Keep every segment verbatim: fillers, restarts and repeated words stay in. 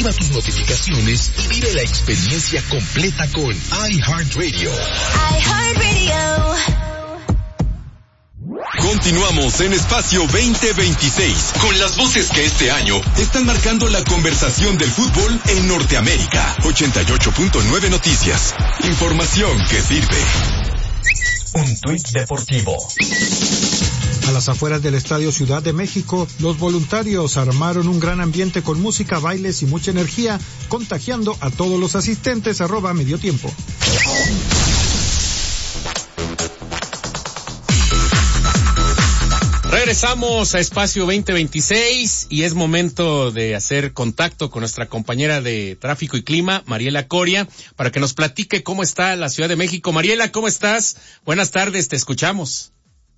Activa tus notificaciones y vive la experiencia completa con iHeartRadio. iHeartRadio. Continuamos en Espacio veinte veintiséis con las voces que este año están marcando la conversación del fútbol en Norteamérica. ochenta y ocho punto nueve Noticias. Información que sirve. Un tuit deportivo. A las afueras del Estadio Ciudad de México, los voluntarios armaron un gran ambiente con música, bailes y mucha energía, contagiando a todos los asistentes. Arroba Medio Tiempo. Regresamos a Espacio veinte veintiséis y es momento de hacer contacto con nuestra compañera de Tráfico y Clima, Mariela Coria, para que nos platique cómo está la Ciudad de México. Mariela, ¿cómo estás? Buenas tardes, te escuchamos.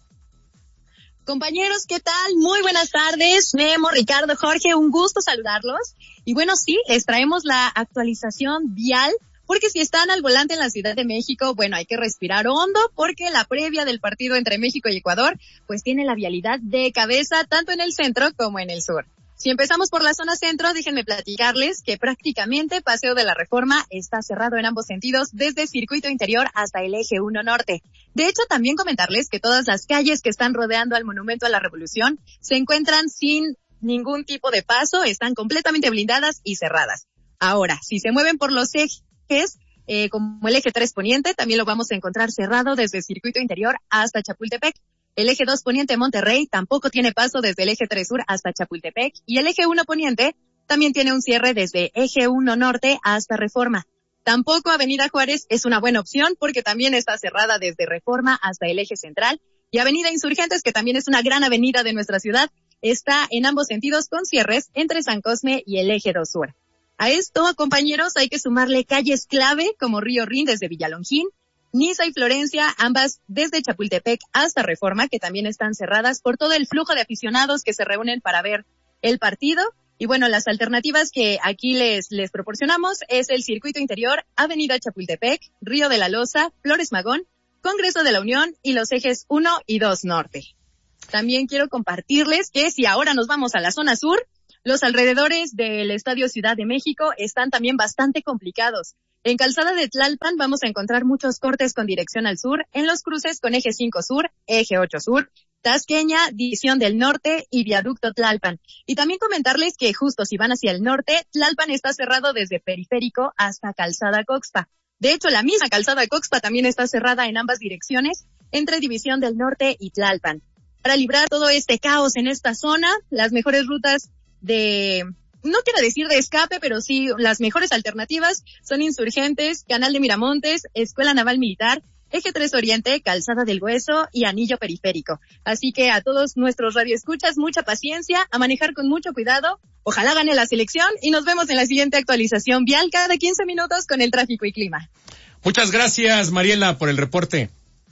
Compañeros, ¿qué tal? Muy buenas tardes. Memo, Ricardo, Jorge, un gusto saludarlos. Y bueno, sí, les traemos la actualización vial, porque si están al volante en la Ciudad de México, bueno, hay que respirar hondo, porque la previa del partido entre México y Ecuador, pues tiene la vialidad de cabeza, tanto en el centro como en el sur. Si empezamos por la zona centro, déjenme platicarles que prácticamente Paseo de la Reforma está cerrado en ambos sentidos, desde Circuito Interior hasta el Eje uno Norte. De hecho, también comentarles que todas las calles que están rodeando al Monumento a la Revolución se encuentran sin ningún tipo de paso, están completamente blindadas y cerradas. Ahora, si se mueven por los ejes, eh, como el Eje tres Poniente, también lo vamos a encontrar cerrado desde Circuito Interior hasta Chapultepec. El Eje dos Poniente Monterrey tampoco tiene paso desde el Eje tres Sur hasta Chapultepec, y el Eje uno Poniente también tiene un cierre desde Eje uno Norte hasta Reforma. Tampoco Avenida Juárez es una buena opción porque también está cerrada desde Reforma hasta el Eje Central, y Avenida Insurgentes, que también es una gran avenida de nuestra ciudad, está en ambos sentidos con cierres entre San Cosme y el Eje dos Sur. A esto, compañeros, hay que sumarle calles clave como Río Rin desde Villalongín, Niza y Florencia, ambas desde Chapultepec hasta Reforma, que también están cerradas por todo el flujo de aficionados que se reúnen para ver el partido. Y bueno, las alternativas que aquí les, les proporcionamos es el Circuito Interior, Avenida Chapultepec, Río de la Loza, Flores Magón, Congreso de la Unión y los ejes uno y dos Norte. También quiero compartirles que si ahora nos vamos a la zona sur, los alrededores del Estadio Ciudad de México están también bastante complicados. En Calzada de Tlalpan vamos a encontrar muchos cortes con dirección al sur, en los cruces con Eje cinco Sur, Eje ocho Sur, Tasqueña, División del Norte y Viaducto Tlalpan. Y también comentarles que justo si van hacia el norte, Tlalpan está cerrado desde Periférico hasta Calzada Coxpa. De hecho, la misma Calzada Coxpa también está cerrada en ambas direcciones, entre División del Norte y Tlalpan. Para librar todo este caos en esta zona, las mejores rutas de, no quiero decir de escape, pero sí las mejores alternativas son Insurgentes, Canal de Miramontes, Escuela Naval Militar, Eje tres Oriente, Calzada del Hueso y Anillo Periférico. Así que a todos nuestros radioescuchas, mucha paciencia, a manejar con mucho cuidado. Ojalá gane la selección y nos vemos en la siguiente actualización vial cada quince minutos con el tráfico y clima. Muchas gracias, Mariela, por el reporte.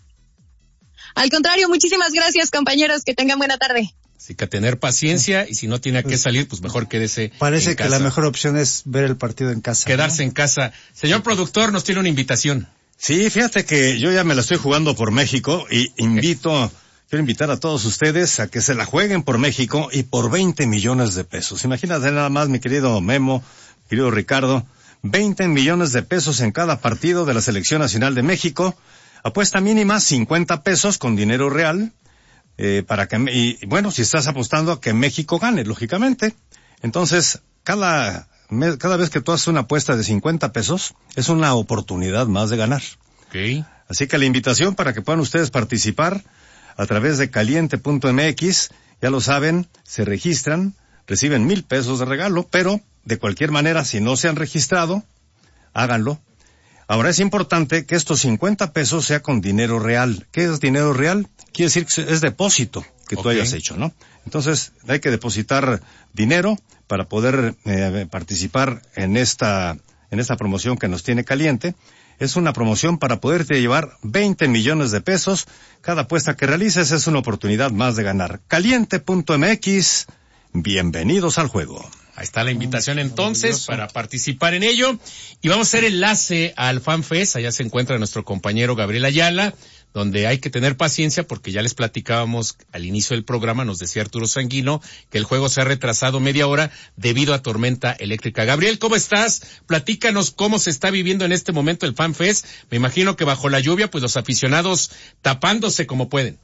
Al contrario, muchísimas gracias, compañeros, que tengan buena tarde. Así que a tener paciencia, y si no tiene a qué salir, pues mejor quédese Parece en que casa. la mejor opción es ver el partido en casa. Quedarse ¿no? en casa. Señor productor, nos tiene una invitación. Sí, fíjate que yo ya me la estoy jugando por México y invito, quiero invitar a todos ustedes a que se la jueguen por México y por veinte millones de pesos. Imagínate nada más, mi querido Memo, mi querido Ricardo, veinte millones de pesos en cada partido de la Selección Nacional de México. Apuesta mínima, cincuenta pesos con dinero real. Eh, para que, y bueno, si estás apostando a que México gane, lógicamente. Entonces, cada, cada vez que tú haces una apuesta de cincuenta pesos, es una oportunidad más de ganar. Okay. Así que la invitación para que puedan ustedes participar a través de caliente punto m x, ya lo saben, se registran, reciben mil pesos de regalo, pero de cualquier manera, si no se han registrado, háganlo. Ahora es importante que estos cincuenta pesos sea con dinero real. ¿Qué es dinero real? Quiere decir que es depósito que tú okay. hayas hecho, ¿no? Entonces hay que depositar dinero para poder eh, participar en esta en esta promoción que nos tiene Caliente. Es una promoción para poderte llevar veinte millones de pesos. Cada apuesta que realices es una oportunidad más de ganar. caliente punto m x, bienvenidos al juego. Ahí está la invitación entonces para participar en ello. Y vamos a hacer enlace al FanFest. Allá se encuentra nuestro compañero Gabriel Ayala, donde hay que tener paciencia porque ya les platicábamos al inicio del programa, nos decía Arturo Sanguino, que el juego se ha retrasado media hora debido a tormenta eléctrica. Gabriel, ¿cómo estás? Platícanos cómo se está viviendo en este momento el Fan Fest. Me imagino que bajo la lluvia, pues los aficionados tapándose como pueden.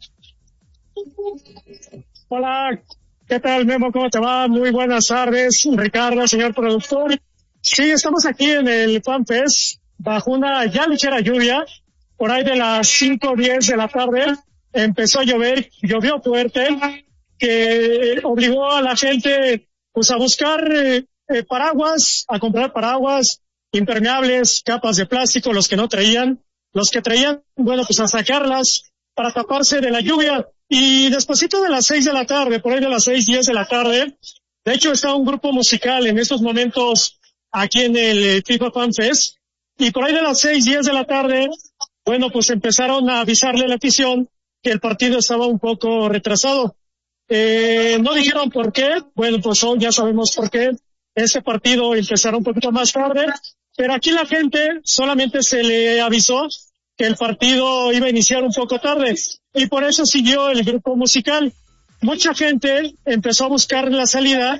Hola, ¿qué tal, Memo? ¿Cómo te va? Muy buenas tardes, Ricardo, señor productor. Sí, estamos aquí en el Fan Fest bajo una ya ligera lluvia. Por ahí de las cinco o diez de la tarde empezó a llover, llovió fuerte, que obligó a la gente pues a buscar eh, eh, paraguas, a comprar paraguas, impermeables, capas de plástico, los que no traían, los que traían, bueno, pues a sacarlas para taparse de la lluvia. Y despuesito de las seis de la tarde, por ahí de las seis, diez de la tarde, de hecho está un grupo musical en estos momentos aquí en el FIFA Fan Fest, y por ahí de las seis, diez de la tarde, bueno, pues empezaron a avisarle a la afición que el partido estaba un poco retrasado. Eh, no dijeron por qué, bueno, pues hoy ya sabemos por qué. Ese partido empezará un poquito más tarde, pero aquí la gente solamente se le avisó que el partido iba a iniciar un poco tarde, y por eso siguió el grupo musical. Mucha gente empezó a buscar la salida,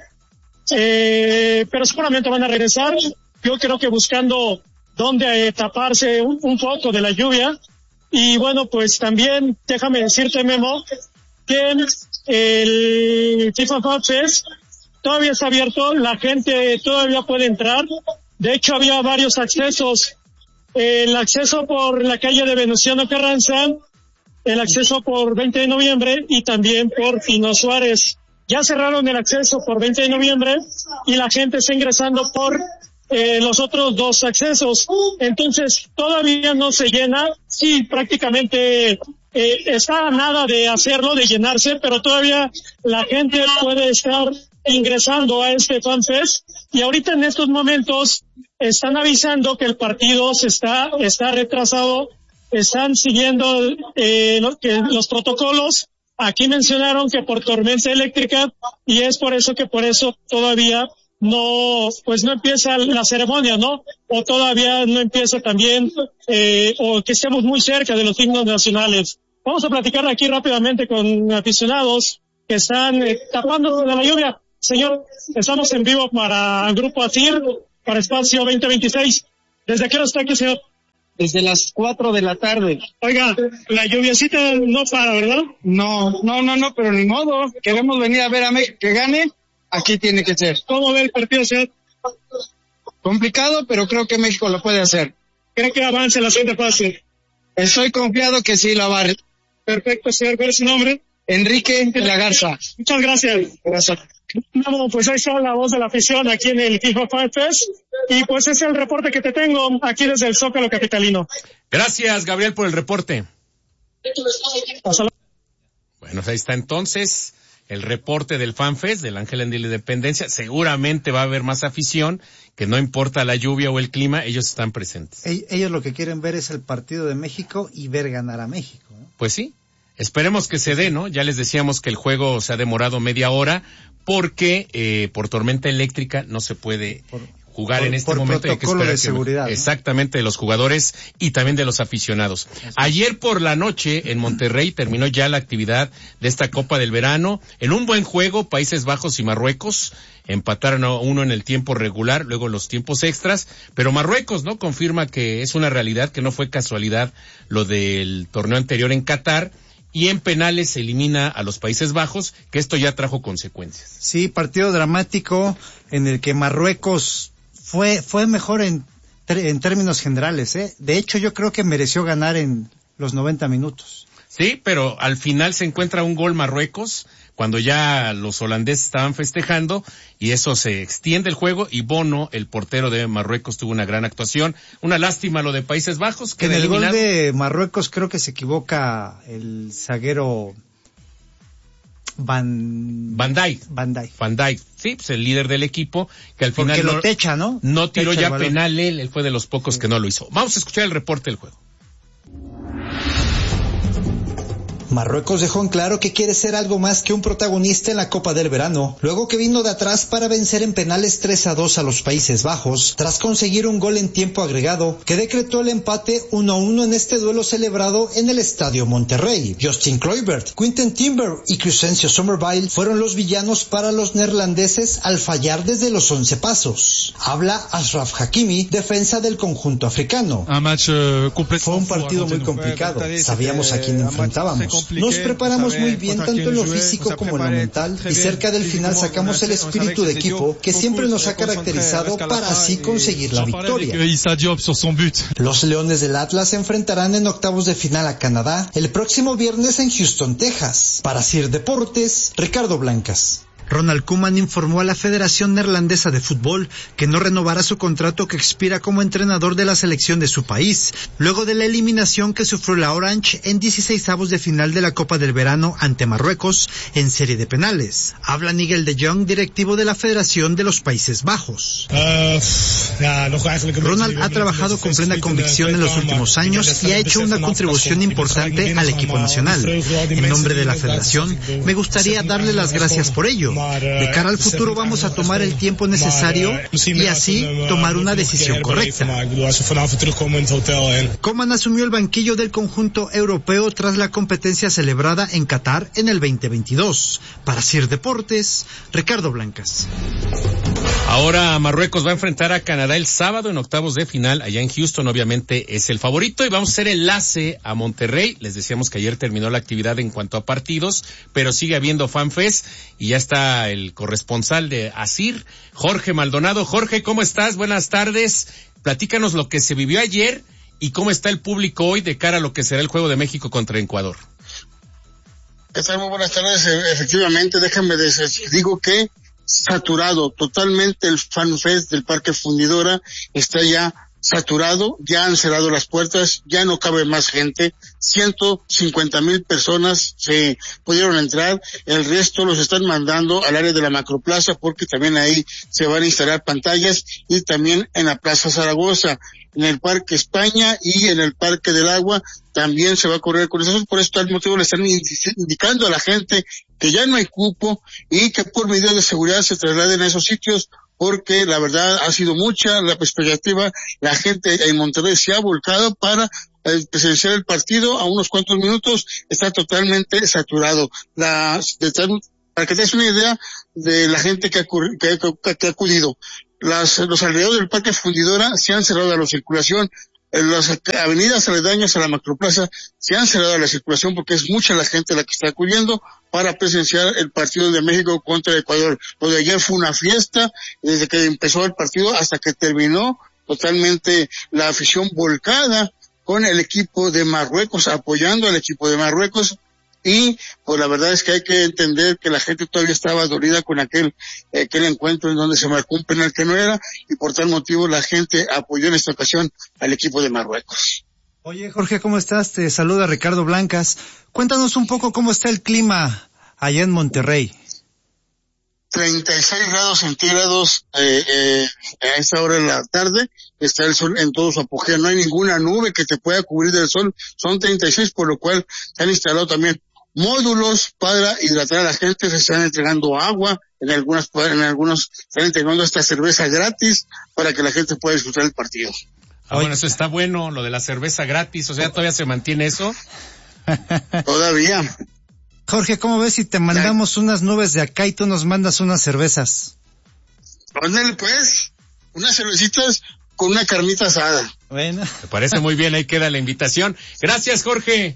eh, pero seguramente van a regresar. Yo creo que buscando dónde eh, taparse un, un poco de la lluvia. Y bueno, pues también déjame decirte, Memo, que el FIFA Fan Fest todavía está abierto, la gente todavía puede entrar. De hecho, había varios accesos. El acceso por la calle de Venustiano Carranza, el acceso por veinte de noviembre y también por Pino Suárez. Ya cerraron el acceso por veinte de noviembre y la gente está ingresando por eh, los otros dos accesos. Entonces, todavía no se llena. Sí, prácticamente eh, está a nada de hacerlo, de llenarse, pero todavía la gente puede estar ingresando a este Fan Fest. Y ahorita en estos momentos están avisando que el partido se está, está retrasado, están siguiendo eh, los, que, los protocolos. Aquí mencionaron que por tormenta eléctrica, y es por eso que por eso todavía no, pues no empieza la ceremonia, ¿no? O todavía no empieza también, eh, o que estemos muy cerca de los himnos nacionales. Vamos a platicar aquí rápidamente con aficionados que están eh, tapando de la lluvia. Señor, estamos en vivo para el Grupo ASIR, para Espacio veinte veintiséis. ¿Desde qué hora está aquí, señor? Desde las cuatro de la tarde. Oiga, la lluviacita no para, ¿verdad? No, no, no, no, pero ni modo. Queremos venir a ver a México que gane. Aquí tiene que ser. ¿Cómo ve el partido, señor? Complicado, pero creo que México lo puede hacer. ¿Cree que avance la siguiente fase? Estoy confiado que sí lo va a... Perfecto, señor. ¿Cuál es su nombre? Enrique de la Garza. Muchas gracias. Gracias. No, pues ahí está la voz de la afición aquí en el FIFA Fan Fest. Y pues ese es el reporte que te tengo aquí desde el Zócalo capitalino. Gracias, Gabriel, por el reporte. Hasta luego. Bueno, ahí está entonces el reporte del Fan Fest del Ángel de la Independencia. Seguramente va a haber más afición, que no importa la lluvia o el clima, ellos están presentes. Ellos lo que quieren ver es el partido de México y ver ganar a México, ¿no? Pues sí, esperemos que se dé, ¿no? Ya les decíamos que el juego se ha demorado media hora porque eh, por tormenta eléctrica no se puede por, jugar por, en este por momento. Hay que protocolo de que, seguridad, ¿no? Exactamente, de los jugadores y también de los aficionados. Ayer por la noche en Monterrey terminó ya la actividad de esta Copa del Verano. En un buen juego, Países Bajos y Marruecos empataron a uno en el tiempo regular, luego en los tiempos extras, pero Marruecos, ¿no? Confirma que es una realidad, que no fue casualidad lo del torneo anterior en Qatar. Y en penales se elimina a los Países Bajos, que esto ya trajo consecuencias. Sí, partido dramático en el que Marruecos fue fue mejor en, en términos generales, ¿eh? De hecho, yo creo que mereció ganar en los noventa minutos. Sí, pero al final se encuentra un gol Marruecos, cuando ya los holandeses estaban festejando, y eso se extiende el juego, y Bono, el portero de Marruecos, tuvo una gran actuación. Una lástima lo de Países Bajos. Que en el eliminado. Gol de Marruecos creo que se equivoca el zaguero Van... Van Dijk. Van Dijk. Van Dijk, sí, pues el líder del equipo, que al Porque final lo no, techa, ¿no? no tiró techa ya penal él, él fue de los pocos sí. que no lo hizo. Vamos a escuchar el reporte del juego. Marruecos dejó en claro que quiere ser algo más que un protagonista en la Copa del Verano, luego que vino de atrás para vencer en penales tres a dos a los Países Bajos, tras conseguir un gol en tiempo agregado, que decretó el empate uno a uno en este duelo celebrado en el Estadio Monterrey. Justin Kluivert, Quinten Timber y Crescencio Somerville fueron los villanos para los neerlandeses al fallar desde los once pasos. Habla Ashraf Hakimi, defensa del conjunto africano. Fue un partido muy complicado, sabíamos a quién enfrentábamos. Nos preparamos muy bien tanto en lo físico como en lo mental y cerca del final sacamos el espíritu de equipo que siempre nos ha caracterizado para así conseguir la victoria. Los Leones del Atlas se enfrentarán en octavos de final a Canadá el próximo viernes en Houston, Texas. Para Sir Deportes, Ricardo Blancas. Ronald Koeman informó a la Federación Neerlandesa de Fútbol que no renovará su contrato que expira como entrenador de la selección de su país, luego de la eliminación que sufrió la Orange en dieciseisavos de final de la Copa del Verano ante Marruecos en serie de penales. Habla Nigel de Jong, directivo de la Federación de los Países Bajos. Ronald ha trabajado con plena convicción en los últimos años y ha hecho una contribución importante al equipo nacional. En nombre de la Federación, me gustaría darle las gracias por ello. De cara al futuro vamos a tomar el tiempo necesario y así tomar una decisión correcta. Koeman asumió el banquillo del conjunto europeo tras la competencia celebrada en Qatar en el veinte veintidós. Para Sir Deportes, Ricardo Blancas. Ahora Marruecos va a enfrentar a Canadá el sábado en octavos de final allá en Houston, obviamente es el favorito y vamos a hacer enlace a Monterrey. Les decíamos que ayer terminó la actividad en cuanto a partidos, pero sigue habiendo FanFest y ya está el corresponsal de Asir, Jorge Maldonado. Jorge, ¿cómo estás? Buenas tardes. Platícanos lo que se vivió ayer y cómo está el público hoy de cara a lo que será el Juego de México contra Ecuador. ¿Qué tal? Muy buenas tardes. Efectivamente, déjame decir, digo que saturado totalmente el FanFest del Parque Fundidora, está ya saturado, ya han cerrado las puertas, ya no cabe más gente, ciento cincuenta mil personas se pudieron entrar, el resto los están mandando al área de la Macroplaza porque también ahí se van a instalar pantallas y también en la Plaza Zaragoza, en el Parque España y en el Parque del Agua también se va a correr con eso, por eso tal motivo le están indicando a la gente que ya no hay cupo y que por medidas de seguridad se trasladen a esos sitios porque la verdad ha sido mucha la expectativa, la gente en Monterrey se ha volcado para eh, presenciar el partido, a unos cuantos minutos está totalmente saturado. La, de, para que te des una idea de la gente que ha, que, que, que ha acudido, las, los alrededores del Parque Fundidora se han cerrado a la circulación, en las avenidas aledañas a la Macroplaza se han cerrado a la circulación porque es mucha la gente la que está acudiendo para presenciar el partido de México contra Ecuador. Lo de ayer fue una fiesta, desde que empezó el partido hasta que terminó, totalmente la afición volcada con el equipo de Marruecos, apoyando al equipo de Marruecos. Y pues la verdad es que hay que entender que la gente todavía estaba dolida con aquel aquel encuentro en donde se marcó un penal que no era y por tal motivo la gente apoyó en esta ocasión al equipo de Marruecos. Oye Jorge, ¿cómo estás? Te saluda Ricardo Blancas. Cuéntanos un poco cómo está el clima allá en Monterrey. treinta y seis grados centígrados eh, eh, a esta hora de la tarde, está el sol en todo su apogeo, no hay ninguna nube que te pueda cubrir del sol, son treinta y seis, por lo cual se han instalado también módulos para hidratar a la gente, se están entregando agua, en algunas, en algunos están entregando esta cerveza gratis para que la gente pueda disfrutar el partido. Ah, bueno, eso está bueno, lo de la cerveza gratis, o sea, ¿todavía se mantiene eso? Todavía. Jorge, ¿cómo ves si te mandamos unas nubes de acá y tú nos mandas unas cervezas? Ándale pues, unas cervecitas con una carnita asada. Bueno. Me parece muy bien, ahí queda la invitación. Gracias, Jorge.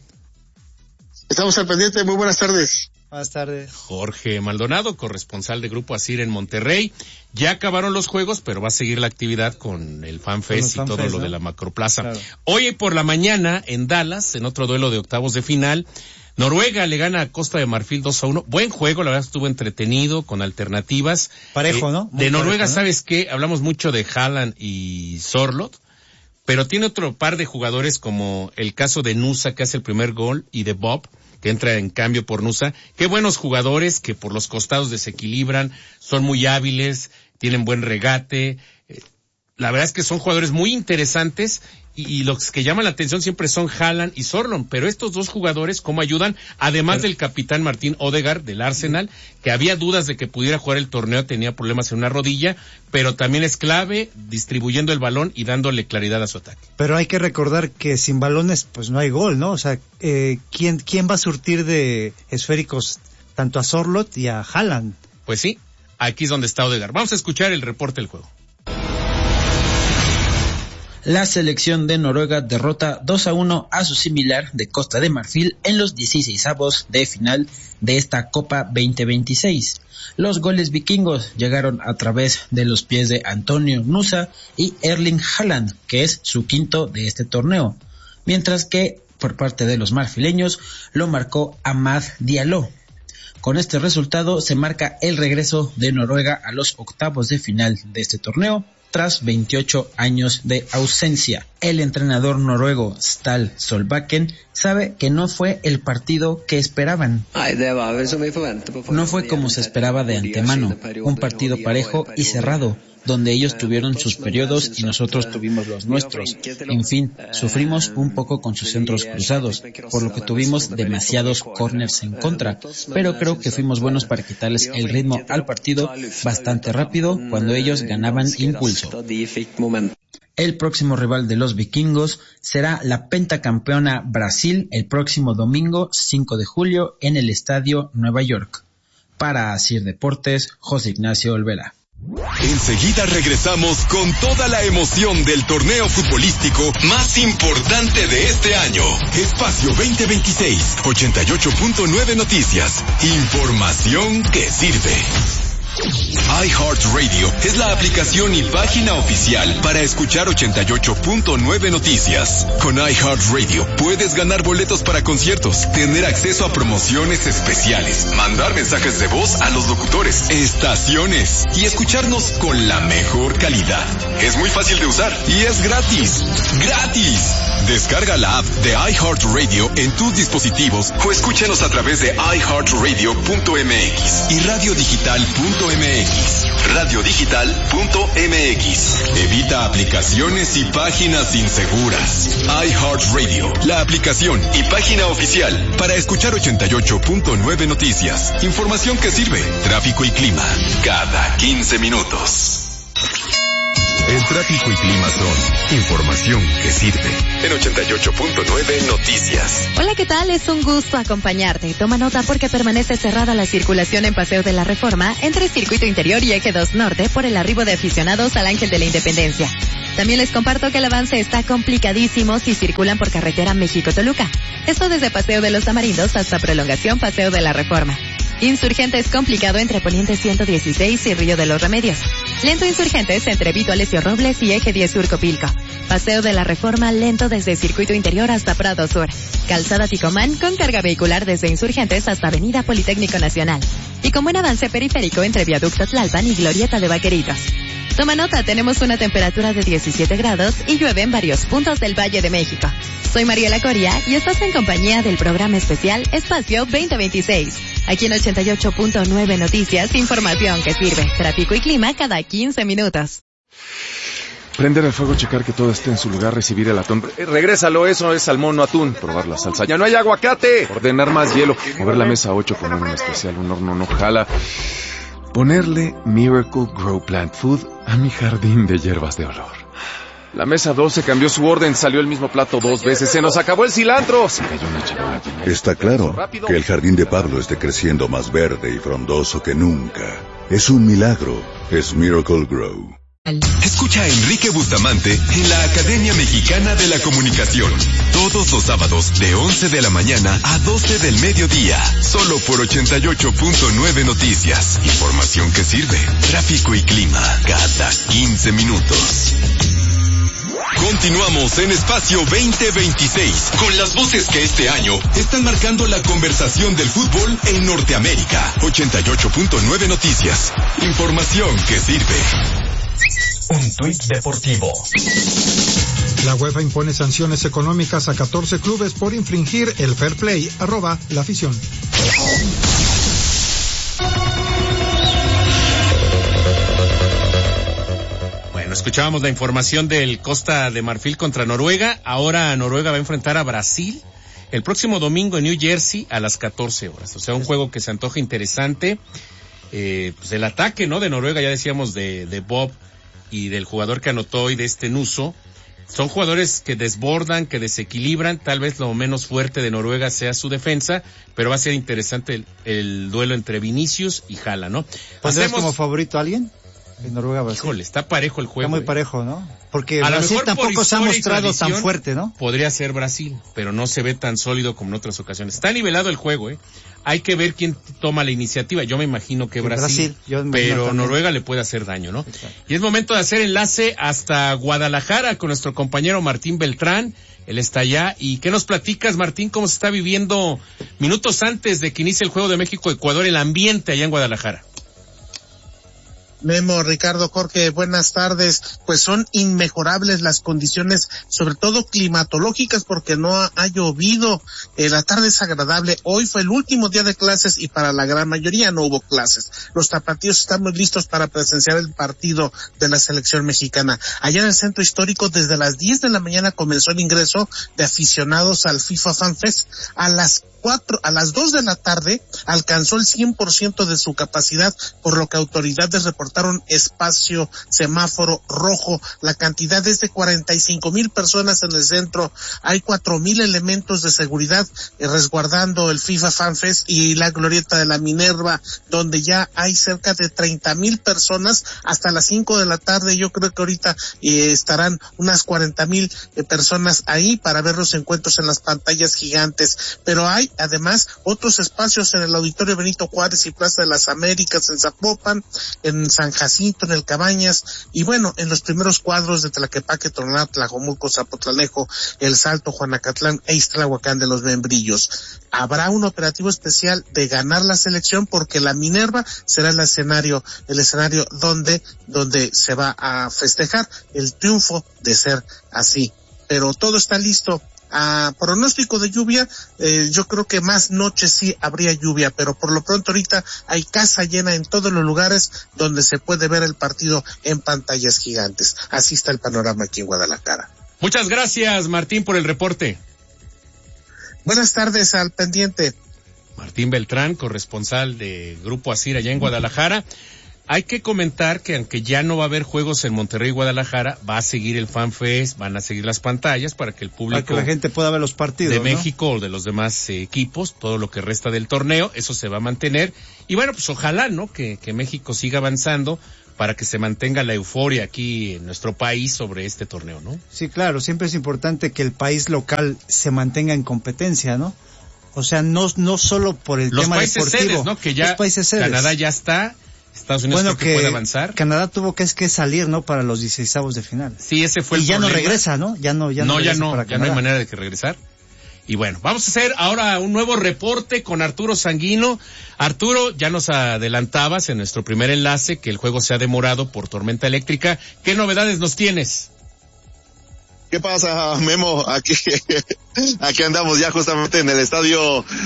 Estamos al pendiente, muy buenas tardes. Buenas tardes. Jorge Maldonado, corresponsal de Grupo Asir en Monterrey. Ya acabaron los juegos, pero va a seguir la actividad con el FanFest y fan todo fest, lo ¿no? de la Macroplaza. Claro. Hoy por la mañana, en Dallas, en otro duelo de octavos de final, Noruega le gana a Costa de Marfil dos a uno. Buen juego, la verdad estuvo entretenido, con alternativas. Parejo, eh, ¿no? Muy de Noruega, parejo, ¿no? ¿Sabes qué? Hablamos mucho de Haaland y Sorloth, pero tiene otro par de jugadores como el caso de Nusa, que hace el primer gol, y de Bob, que entra en cambio por Nusa. Qué buenos jugadores que por los costados desequilibran, son muy hábiles, tienen buen regate. Eh, la verdad es que son jugadores muy interesantes y, y los que llaman la atención siempre son Haaland y Sorloth, pero estos dos jugadores cómo ayudan, además del capitán Martín Odegaard del Arsenal, que había dudas de que pudiera jugar el torneo, tenía problemas en una rodilla, pero también es clave distribuyendo el balón y dándole claridad a su ataque. Pero hay que recordar que sin balones pues no hay gol, ¿no? O sea, eh, ¿quién, quién va a surtir de esféricos tanto a Sorloth y a Haaland? Pues sí, aquí es donde está Odegaard. Vamos a escuchar el reporte del juego. La selección de Noruega derrota dos a uno a su similar de Costa de Marfil en los dieciseisavos de final de esta Copa veinte veintiséis. Los goles vikingos llegaron a través de los pies de Antonio Nusa y Erling Haaland, que es su quinto de este torneo, mientras que por parte de los marfileños lo marcó Amad Diallo. Con este resultado se marca el regreso de Noruega a los octavos de final de este torneo, tras veintiocho años de ausencia. El entrenador noruego Ståle Solbakken sabe que no fue el partido que esperaban. No fue como se esperaba de antemano, un partido parejo y cerrado, donde ellos tuvieron sus periodos y nosotros tuvimos los nuestros. En fin, sufrimos un poco con sus centros cruzados, por lo que tuvimos demasiados corners en contra, pero creo que fuimos buenos para quitarles el ritmo al partido bastante rápido cuando ellos ganaban impulso. El próximo rival de los vikingos será la pentacampeona Brasil el próximo domingo cinco de julio en el Estadio Nueva York. Para Asir Deportes, José Ignacio Olvera. Enseguida regresamos con toda la emoción del torneo futbolístico más importante de este año. Espacio veinte veintiséis, ochenta y ocho punto nueve Noticias. Información que sirve. iHeartRadio es la aplicación y página oficial para escuchar ochenta y ocho punto nueve Noticias. Con iHeartRadio puedes ganar boletos para conciertos, tener acceso a promociones especiales, mandar mensajes de voz a los locutores, estaciones y escucharnos con la mejor calidad. Es muy fácil de usar y es gratis. ¡Gratis! Descarga la app de iHeartRadio en tus dispositivos o escúchanos a través de i heart radio punto m x y radio digital punto m x. radio digital punto m x. Evita aplicaciones y páginas inseguras. iHeartRadio, la aplicación y página oficial para escuchar ochenta y ocho punto nueve Noticias. Información que sirve. Tráfico y clima cada quince minutos. El tráfico y clima son información que sirve. En ochenta y ocho punto nueve Noticias. Hola, ¿qué tal? Es un gusto acompañarte. Toma nota porque permanece cerrada la circulación en Paseo de la Reforma entre Circuito Interior y Eje dos Norte por el arribo de aficionados al Ángel de la Independencia. También les comparto que el avance está complicadísimo si circulan por carretera México-Toluca. Esto desde Paseo de los Tamarindos hasta prolongación Paseo de la Reforma. Insurgentes complicado entre Poniente ciento dieciséis y Río de los Remedios. Lento Insurgentes entre Vito Alessio Robles y Eje diez Sur Copilco. Paseo de la Reforma lento desde Circuito Interior hasta Prado Sur. Calzada Ticomán con carga vehicular desde Insurgentes hasta Avenida Politécnico Nacional. Y con buen avance periférico entre Viaducto Tlalpan y Glorieta de Vaqueritos. Toma nota, tenemos una temperatura de diecisiete grados y llueve en varios puntos del Valle de México. Soy Mariela Coria y estás en compañía del programa especial Espacio veinte veintiséis. Aquí en ochenta y ocho punto nueve Noticias, información que sirve. Tráfico y clima cada quince minutos. Prender el fuego, checar que todo esté en su lugar, recibir el atún. Eh, regrésalo, eso es salmón, no atún. Probar la salsa. ¡Ya no hay aguacate! Ordenar más hielo. Mover la mesa ocho, poner un especial, un horno no jala. Ponerle Miracle Grow Plant Food a mi jardín de hierbas de olor. La mesa doce cambió su orden, salió el mismo plato dos veces, se nos acabó el cilantro. Se cayó una charola. Está claro que el jardín de Pablo esté creciendo más verde y frondoso que nunca. Es un milagro, es Miracle Grow. Escucha a Enrique Bustamante en la Academia Mexicana de la Comunicación. Todos los sábados de once de la mañana a doce del mediodía. Solo por ochenta y ocho punto nueve Noticias. Información que sirve. Tráfico y clima cada quince minutos. Continuamos en Espacio veinte veintiséis con las voces que este año están marcando la conversación del fútbol en Norteamérica. ochenta y ocho punto nueve Noticias. Información que sirve. Un tuit deportivo. La UEFA impone sanciones económicas a catorce clubes por infringir el fair play. Arroba la afición. escuchábamos la información del Costa de Marfil contra Noruega. Ahora Noruega va a enfrentar a Brasil el próximo domingo en New Jersey a las catorce horas. O sea, un juego que se antoja interesante. Eh, pues el ataque, ¿no? De Noruega, ya decíamos de, de Bob y del jugador que anotó y de este Nuso. Son jugadores que desbordan, que desequilibran. Tal vez lo menos fuerte de Noruega sea su defensa, pero va a ser interesante el, el duelo entre Vinicius y Haaland, ¿no? ¿Pondrías como favorito a alguien? En Noruega, Brasil. Híjole, está parejo el juego. Está muy eh. parejo, ¿no? Porque a Brasil tampoco se ha mostrado tan fuerte, ¿no? Podría ser Brasil, pero no se ve tan sólido como en otras ocasiones. Está nivelado el juego, ¿eh? Hay que ver quién toma la iniciativa. Yo me imagino que Brasil, Brasil pero Noruega le puede hacer daño, ¿no? Exacto. Y es momento de hacer enlace hasta Guadalajara con nuestro compañero Martín Beltrán. Él está allá. ¿Y qué nos platicas, Martín? ¿Cómo se está viviendo minutos antes de que inicie el Juego de México-Ecuador el ambiente allá en Guadalajara? Memo, Ricardo, Jorge, buenas tardes. Pues son inmejorables las condiciones, sobre todo climatológicas, porque no ha, ha llovido. Eh, la tarde es agradable. Hoy fue el último día de clases y para la gran mayoría no hubo clases. Los tapatíos estamos listos para presenciar el partido de la selección mexicana. Allá en el centro histórico, desde las diez de la mañana comenzó el ingreso de aficionados al FIFA Fan Fest. A las cuatro, a las dos de la tarde alcanzó el cien por ciento de su capacidad, por lo que autoridades reportaron espacio semáforo rojo. La cantidad es de cuarenta y cinco mil personas en el centro. Hay cuatro mil elementos de seguridad eh, resguardando el FIFA Fan Fest y la glorieta de la Minerva, donde ya hay cerca de treinta mil personas hasta las cinco de la tarde. Yo creo que ahorita eh, estarán unas cuarenta mil eh, personas ahí para ver los encuentros en las pantallas gigantes. Pero hay además otros espacios en el Auditorio Benito Juárez y Plaza de las Américas, en Zapopan, en San Jacinto, en el Cabañas, y bueno, en los primeros cuadros de Tlaquepaque, Tonalá, Tlajomulco, Zapotlanejo, El Salto, Juanacatlán e Ixtlahuacán de los Membrillos. Habrá un operativo especial de ganar la selección, porque la Minerva será el escenario, el escenario donde, donde se va a festejar el triunfo de ser así. Pero todo está listo. A pronóstico de lluvia, eh, yo creo que más noches sí habría lluvia, pero por lo pronto ahorita hay casa llena en todos los lugares donde se puede ver el partido en pantallas gigantes. Así está el panorama aquí en Guadalajara. Muchas gracias, Martín, por el reporte. Buenas tardes, al pendiente. Martín Beltrán, corresponsal de Grupo Asir allá en Guadalajara. Hay que comentar que aunque ya no va a haber juegos en Monterrey y Guadalajara, va a seguir el Fan Fest, van a seguir las pantallas para que el público, para que la gente pueda ver los partidos de ¿no? México o de los demás eh, equipos, todo lo que resta del torneo, eso se va a mantener. Y bueno, pues ojalá, ¿no? Que, que México siga avanzando para que se mantenga la euforia aquí en nuestro país sobre este torneo, ¿no? Sí, claro, siempre es importante que el país local se mantenga en competencia, ¿no? O sea, no, no solo por el los tema países deportivo. Sedes, ¿no? Que ya los países sedes. Canadá ya está. Estados Unidos bueno, creo que, que puede avanzar. Canadá tuvo que, es que salir, ¿no? Para los dieciseisavos de final. Sí, ese fue el Y ya problema. no regresa, ¿no? Ya no, ya no, no ya no, para ya no hay manera de que regresar. Y bueno, vamos a hacer ahora un nuevo reporte con Arturo Sanguino. Arturo, ya nos adelantabas en nuestro primer enlace que el juego se ha demorado por tormenta eléctrica. ¿Qué novedades nos tienes? ¿Qué pasa, Memo? Aquí, aquí andamos ya justamente en el estadio